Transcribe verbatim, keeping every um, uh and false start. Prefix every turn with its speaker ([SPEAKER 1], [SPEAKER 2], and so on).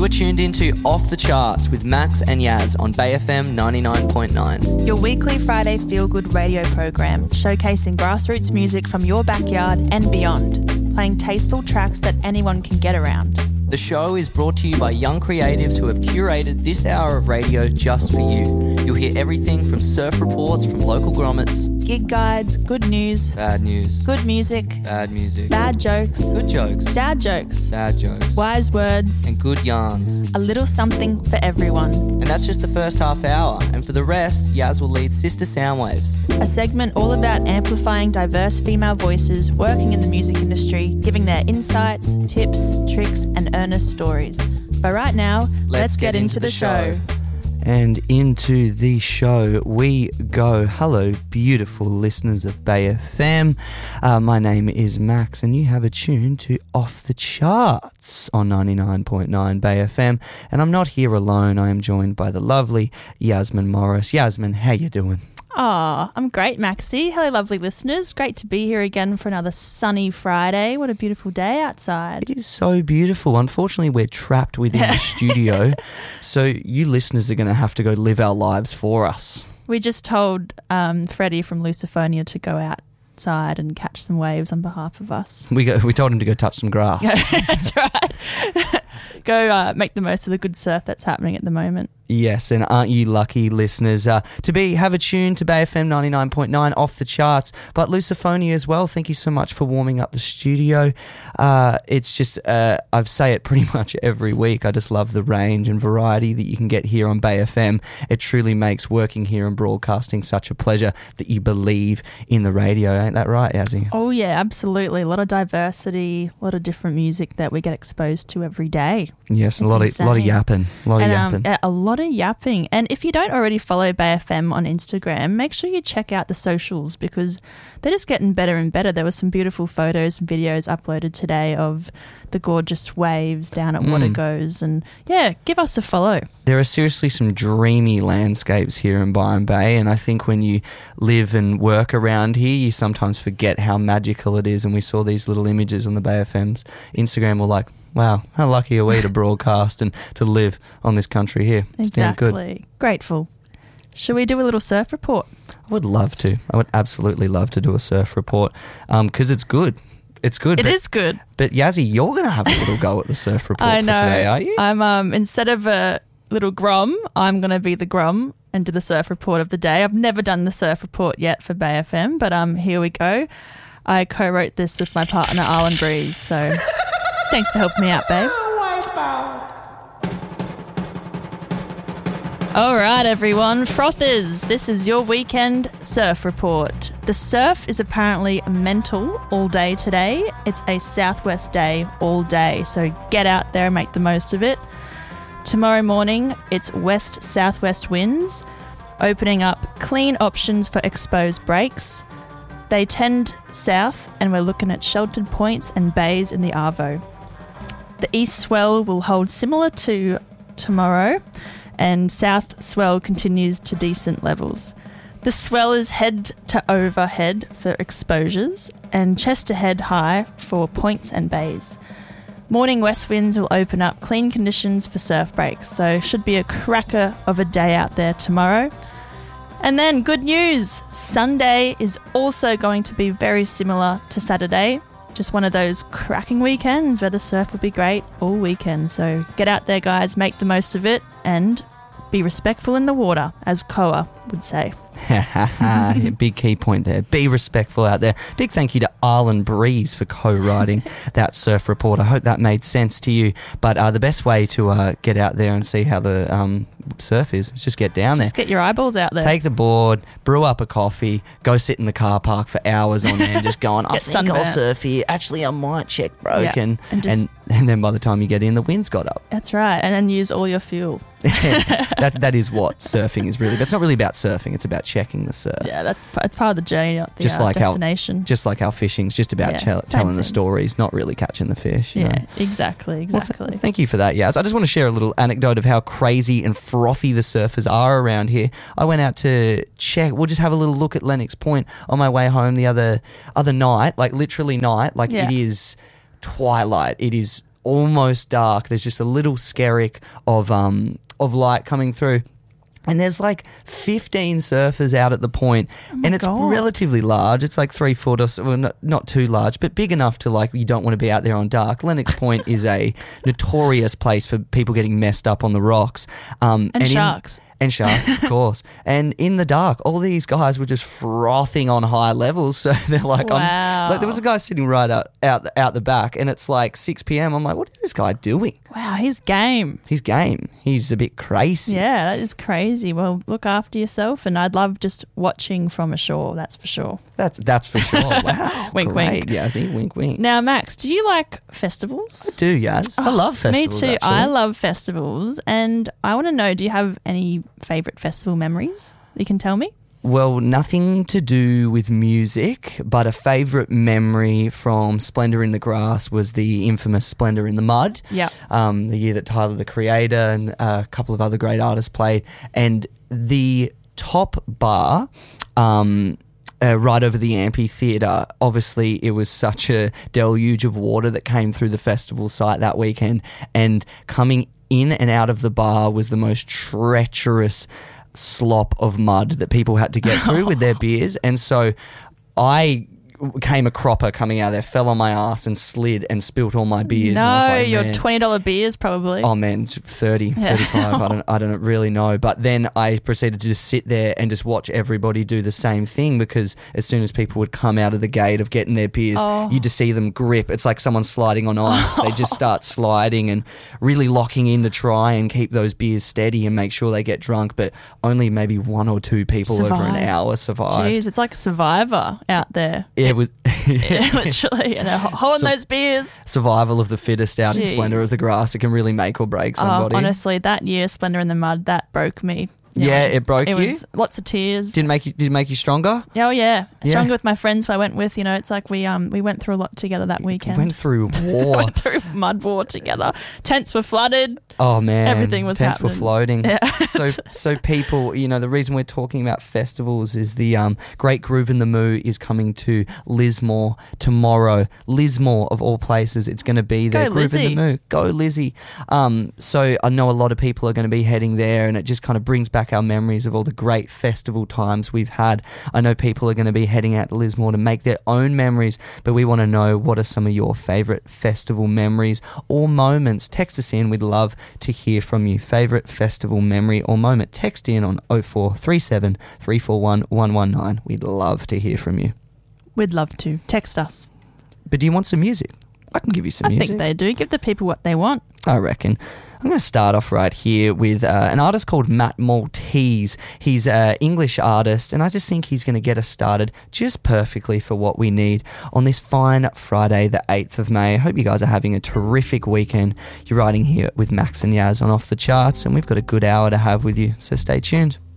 [SPEAKER 1] You are tuned into Off the Charts with Max and Yaz on Bay F M ninety-nine point nine.
[SPEAKER 2] Your weekly Friday feel-good radio program showcasing grassroots music from your backyard and beyond, playing tasteful tracks that anyone can get around.
[SPEAKER 1] The show is brought to you by young creatives who have curated this hour of radio just for you. You'll hear everything from surf reports from local grommets,
[SPEAKER 2] gig guides, good news,
[SPEAKER 1] bad news,
[SPEAKER 2] good music,
[SPEAKER 1] bad music,
[SPEAKER 2] bad jokes,
[SPEAKER 1] good jokes,
[SPEAKER 2] dad jokes,
[SPEAKER 1] sad jokes,
[SPEAKER 2] wise words,
[SPEAKER 1] and good yarns.
[SPEAKER 2] A little something for everyone.
[SPEAKER 1] And that's just the first half hour. And for the rest, Yaz will lead Sister Soundwaves,
[SPEAKER 2] a segment all about amplifying diverse female voices working in the music industry, giving their insights, tips, tricks, and earnest stories. But right now, let's, let's get, get into, into the, the show. show.
[SPEAKER 3] And into the show we go. Hello, beautiful listeners of Bay F M. Uh, my name is Max, and you have a tune to Off the Charts on ninety-nine point nine Bay F M. And I'm not here alone. I am joined by the lovely Yasmin Morris. Yasmin, how you doing?
[SPEAKER 4] Oh, I'm great, Maxie. Hello, lovely listeners. Great to be here again for another sunny Friday. What a beautiful day outside.
[SPEAKER 3] It is so beautiful. Unfortunately, we're trapped within the studio, so you listeners are going to have to go live our lives for us.
[SPEAKER 4] We just told um, Freddie from Luciphonia to go outside and catch some waves on behalf of us.
[SPEAKER 3] We go, we told him to go touch some grass.
[SPEAKER 4] That's right. Go uh, make the most of the good surf that's happening at the moment.
[SPEAKER 3] Yes, and aren't you lucky, listeners, uh, to be have a tune to Bay F M ninety-nine point nine Off the Charts, but Luciphonia as well. Thank you so much for warming up the studio. Uh, it's just, uh, I say it pretty much every week. I just love the range and variety that you can get here on Bay F M. It truly makes working here and broadcasting such a pleasure that you believe in the radio. Ain't that right, Yazzie?
[SPEAKER 4] Oh, yeah, absolutely. A lot of diversity, a lot of different music that we get exposed to every day.
[SPEAKER 3] Yes,
[SPEAKER 4] it's
[SPEAKER 3] a lot
[SPEAKER 4] insane.
[SPEAKER 3] of, lot of yapping. A lot
[SPEAKER 4] and,
[SPEAKER 3] of yapping.
[SPEAKER 4] Um, a lot of yapping. And if you don't already follow Bay F M on Instagram, make sure you check out the socials because they're just getting better and better. There were some beautiful photos and videos uploaded today of the gorgeous waves down at mm. Watergoes. And yeah, give us a follow.
[SPEAKER 3] There are seriously some dreamy landscapes here in Byron Bay, and I think when you live and work around here, you sometimes forget how magical it is. And we saw these little images on the Bay F M's Instagram. We're like, wow, how lucky are we to broadcast and to live on this country here.
[SPEAKER 4] Exactly.
[SPEAKER 3] Good.
[SPEAKER 4] Grateful. Shall we do a little surf report?
[SPEAKER 3] I would love to. I would absolutely love to do a surf report because um, it's good. It's good.
[SPEAKER 4] It
[SPEAKER 3] but,
[SPEAKER 4] is good.
[SPEAKER 3] But Yazzie, you're going to have a little go at the surf report
[SPEAKER 4] I know.
[SPEAKER 3] for today, are you?
[SPEAKER 4] I'm um instead of a little grom, I'm going to be the grom and do the surf report of the day. I've never done the surf report yet for Bay F M, but um here we go. I co-wrote this with my partner Arlen Breeze, so thanks for helping me out, babe. All right, everyone. Frothers, this is your weekend surf report. The surf is apparently mental all day today. It's a southwest day all day, so get out there and make the most of it. Tomorrow morning, it's west-southwest winds, opening up clean options for exposed breaks. They tend south, and we're looking at sheltered points and bays in the Arvo. The east swell will hold similar to tomorrow, and south swell continues to decent levels. The swell is head to overhead for exposures and chest to head high for points and bays. Morning west winds will open up clean conditions for surf breaks, so should be a cracker of a day out there tomorrow. And then good news, Sunday is also going to be very similar to Saturday. Just one of those cracking weekends where the surf will be great all weekend. So get out there, guys, make the most of it and be respectful in the water, as Koa would say.
[SPEAKER 3] Big key point there. Be respectful out there. Big thank you to Arlen Breeze for co-writing that surf report. I hope that made sense to you. But uh, the best way to uh, get out there and see how the um, surf is is just get down there.
[SPEAKER 4] Just get your eyeballs out there.
[SPEAKER 3] Take the board, brew up a coffee, go sit in the car park for hours on end, just going, I think
[SPEAKER 4] sunburnt.
[SPEAKER 3] I'll surf here. Actually, I might check broken.
[SPEAKER 4] Yeah, and, just,
[SPEAKER 3] and, and then by the time you get in, the wind's got up.
[SPEAKER 4] That's right. And then use all your fuel.
[SPEAKER 3] that That is what surfing is really. But it's not really about surfing. It's about checking the surf.
[SPEAKER 4] Yeah, that's it's part of the journey, not the
[SPEAKER 3] just
[SPEAKER 4] uh,
[SPEAKER 3] like
[SPEAKER 4] destination.
[SPEAKER 3] How, just like how fishing's just about
[SPEAKER 4] yeah,
[SPEAKER 3] tell, telling
[SPEAKER 4] thing.
[SPEAKER 3] the stories, not really catching the fish. You
[SPEAKER 4] yeah,
[SPEAKER 3] know?
[SPEAKER 4] exactly, exactly.
[SPEAKER 3] Well, th- thank you for that, Yaz. I just want to share a little anecdote of how crazy and frothy the surfers are around here. I went out to check. We'll just have a little look at Lennox Point on my way home the other other night, like literally night. Like
[SPEAKER 4] yeah.
[SPEAKER 3] it is twilight. It is almost dark. There's just a little skerrick of um of light coming through. And there's like fifteen surfers out at the point,
[SPEAKER 4] oh
[SPEAKER 3] and it's
[SPEAKER 4] God.
[SPEAKER 3] relatively large. It's like three foot or so, well, not, not too large, but big enough to like you don't want to be out there on dark. Lennox Point is a notorious place for people getting messed up on the rocks. Um,
[SPEAKER 4] And
[SPEAKER 3] in-
[SPEAKER 4] sharks.
[SPEAKER 3] And sharks, of course. And in the dark, all these guys were just frothing on high levels. So they're like,
[SPEAKER 4] Wow.
[SPEAKER 3] I'm, like there was a guy sitting right out, out, out the back, and it's like six p.m. I'm like, what is this guy doing?
[SPEAKER 4] Wow, he's game.
[SPEAKER 3] He's game. He's a bit crazy.
[SPEAKER 4] Yeah, that is crazy. Well, look after yourself, and I'd love just watching from ashore, that's for sure.
[SPEAKER 3] That's that's for sure. Wow.
[SPEAKER 4] Wink,
[SPEAKER 3] Great,
[SPEAKER 4] wink.
[SPEAKER 3] Yazzie. Wink, wink.
[SPEAKER 4] Now, Max, do you like festivals?
[SPEAKER 3] Do, Yaz. I love festivals.
[SPEAKER 4] Me too.
[SPEAKER 3] actually.
[SPEAKER 4] I love festivals, and I want to know, do you have any favourite festival memories you can tell me?
[SPEAKER 3] Well, nothing to do with music, but a favourite memory from Splendour in the Grass was the infamous Splendour in the Mud.
[SPEAKER 4] Yeah.
[SPEAKER 3] Um, the year that Tyler, the Creator, and a couple of other great artists played. And the top bar... Um, Uh, right over the amphitheatre. Obviously, it was such a deluge of water that came through the festival site that weekend, and coming in and out of the bar was the most treacherous slop of mud that people had to get through with their beers. And so I came a cropper coming out there, fell on my ass and slid and spilt all my beers.
[SPEAKER 4] No,
[SPEAKER 3] and I was like,
[SPEAKER 4] your
[SPEAKER 3] man,
[SPEAKER 4] twenty dollars beers probably.
[SPEAKER 3] Oh man, thirty, thirty-five, I don't I don't really know. But then I proceeded to just sit there and just watch everybody do the same thing, because as soon as people would come out of the gate of getting their beers,
[SPEAKER 4] Oh.
[SPEAKER 3] you just see them grip. It's like someone sliding on ice. They just start sliding and really locking in to try and keep those beers steady and make sure they get drunk. But only maybe one or two people over an
[SPEAKER 4] Survive.
[SPEAKER 3] hour survived.
[SPEAKER 4] Jeez, it's like a Survivor out there.
[SPEAKER 3] It was
[SPEAKER 4] Literally, and holding
[SPEAKER 3] So-
[SPEAKER 4] those beers.
[SPEAKER 3] survival of the fittest out in
[SPEAKER 4] Jeez.
[SPEAKER 3] Splendour of the Grass. It can really make or break
[SPEAKER 4] Oh,
[SPEAKER 3] somebody.
[SPEAKER 4] honestly, that year, Splendour in the Mud, that broke me. You
[SPEAKER 3] Yeah,
[SPEAKER 4] know,
[SPEAKER 3] it broke
[SPEAKER 4] it
[SPEAKER 3] you?
[SPEAKER 4] was lots of tears.
[SPEAKER 3] Did it make you did it make you stronger?
[SPEAKER 4] Oh yeah,
[SPEAKER 3] Yeah.
[SPEAKER 4] stronger with my friends who I went with. You know, it's like we um we went through a lot together that weekend.
[SPEAKER 3] Went through war.
[SPEAKER 4] went through mud war together. Tents were flooded.
[SPEAKER 3] Oh man,
[SPEAKER 4] Everything was
[SPEAKER 3] tents
[SPEAKER 4] happening.
[SPEAKER 3] were floating.
[SPEAKER 4] Yeah.
[SPEAKER 3] So so people, you know, the reason we're talking about festivals is the um, Great Groove in the Moo is coming to Lismore tomorrow. Lismore of all places, it's going to be there.
[SPEAKER 4] Go,
[SPEAKER 3] Groove in
[SPEAKER 4] Lizzie.
[SPEAKER 3] the Moo, go Lizzie. Um, so I know a lot of people are going to be heading there, and it just kind of brings back our memories of all the great festival times we've had. I know people are going to be heading out to Lismore to make their own memories, but we want to know, what are some of your favourite festival memories or moments? Text us in. We'd love to hear from you. Favourite festival memory or moment? Text in on oh four three seven, three four one, one one nine. We'd love to hear from you.
[SPEAKER 4] We'd love to. Text us.
[SPEAKER 3] But do you want some music? I can give you some
[SPEAKER 4] I
[SPEAKER 3] music.
[SPEAKER 4] think they do. Give the people what they want.
[SPEAKER 3] I reckon. I'm going to start off right here with uh, an artist called Matt Maltese. He's an English artist, and I just think he's going to get us started just perfectly for what we need on this fine Friday, the eighth of May. I hope you guys are having a terrific weekend. You're riding here with Max and Yaz on Off the Charts, and we've got a good hour to have with you, so stay tuned.